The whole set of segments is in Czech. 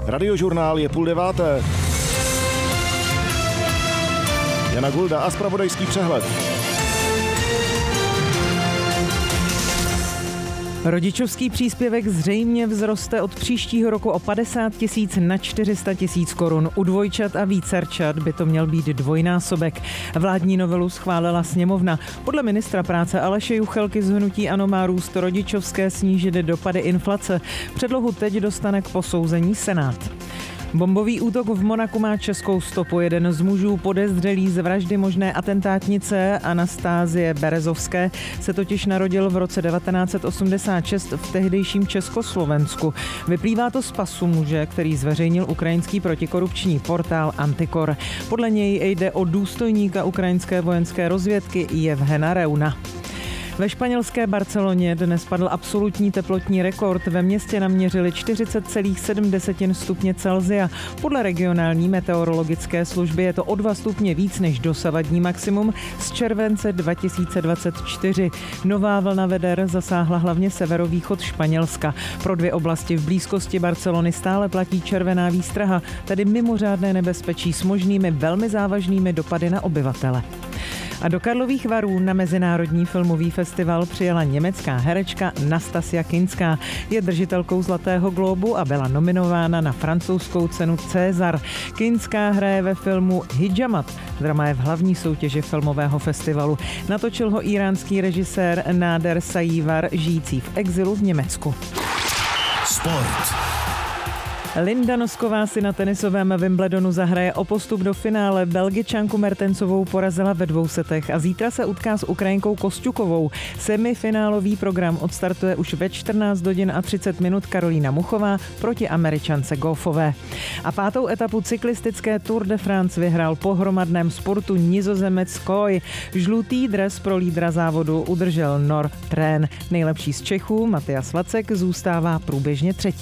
Radiožurnál je 8:30. Jana Gulda a zpravodajský přehled. Rodičovský příspěvek zřejmě vzroste od příštího roku o 50 000 na 400 000 korun. U dvojčat a vícerčat by to měl být dvojnásobek. Vládní novelu schválila sněmovna. Podle ministra práce Aleše Juchelky z hnutí ANO má růst rodičovské snížit dopady inflace. Předlohu teď dostane k posouzení Senát. Bombový útok v Monaku má českou stopu. Jeden z mužů podezřelý z vraždy možné atentátnice Anastázie Berezovské se totiž narodil v roce 1986 v tehdejším Československu. Vyplývá to z pasu muže, který zveřejnil ukrajinský protikorupční portál Antikor. Podle něj jde o důstojníka ukrajinské vojenské rozvědky Jevhena Reuna. Ve španělské Barceloně dnes padl absolutní teplotní rekord. Ve městě naměřili 40,7 stupně Celsia. Podle regionální meteorologické služby je to o 2 stupně víc než dosavadní maximum z července 2024. Nová vlna veder zasáhla hlavně severovýchod Španělska. Pro 2 oblasti v blízkosti Barcelony stále platí červená výstraha, tedy mimořádné nebezpečí s možnými velmi závažnými dopady na obyvatele. A do Karlových Varů na Mezinárodní filmový festival přijela německá herečka Nastasia Kinská. Je držitelkou Zlatého glóbu a byla nominována na francouzskou cenu César. Kinská hraje ve filmu Hidžamat. Drama je v hlavní soutěži filmového festivalu. Natočil ho íránský režisér Nader Sajívar, žijící v exilu v Německu. Sport. Linda Nosková si na tenisovém Wimbledonu zahraje o postup do finále. Belgičanku Mertensovou porazila ve 2 setech a zítra se utká s Ukrajinkou Kosťukovou. Semifinálový program odstartuje už ve 14 hodin a 30 minut Karolína Muchová proti Američance Goffové. A 5. etapu cyklistické Tour de France vyhrál po hromadném sportu Nizozemec Koy. Žlutý dres pro lídra závodu udržel Nor Trén. Nejlepší z Čechů Matyas Vacek zůstává průběžně 3.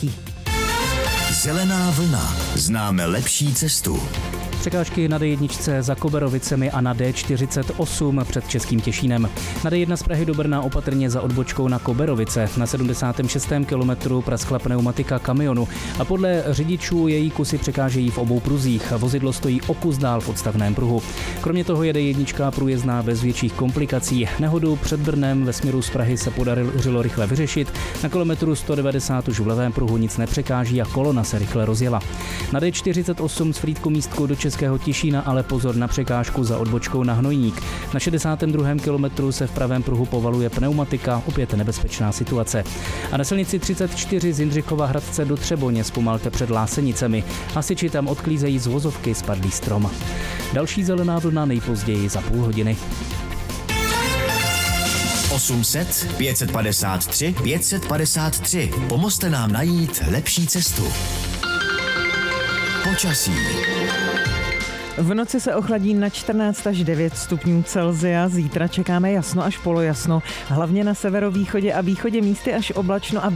Zelená vlna. Známe lepší cestu. Překážky na D1 za Koberovicemi a na D48 před Českým Těšínem. Na D1 z Prahy do Brna opatrně za odbočkou na Koberovice. Na 76. kilometru praskla pneumatika kamionu a podle řidičů její kusy překážejí v obou pruzích. Vozidlo stojí o kus dál v odstavném pruhu. Kromě toho je D1 průjezdná bez větších komplikací. Nehodu před Brnem ve směru z Prahy se podařilo rychle vyřešit. Na kilometru 190 už v levém pruhu nic nepřekáží a kolona se rychle rozjela. Na D48 z Frýdku-Místku do Českého Těšína ale pozor na překážku za odbočkou na Hnojník. Na 62. kilometru se v pravém pruhu povaluje pneumatika, opět nebezpečná situace. A na silnici 34 z Jindřichova Hradce do Třeboně zpomalte před Lásenicemi. Hasiči tam odklízejí z vozovky spadlý strom. Další zelená vlna nejpozději za půl hodiny. 800 553 553. Pomozte nám najít lepší cestu. Počasí. V noci se ochladí na 14 až 9 stupňů Celsia. Zítra čekáme jasno až polojasno. Hlavně na severovýchodě a východě místy až oblačno a